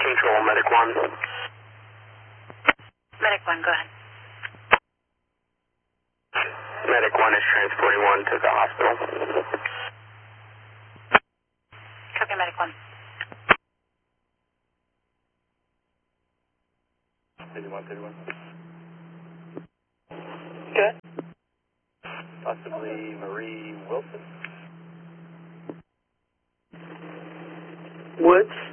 Control, Medic 1. Medic 1, go ahead. Medic 1 is transporting 1 to the hospital. Copy, Medic 1. 31. Good. Possibly Marie Wilson. Woods.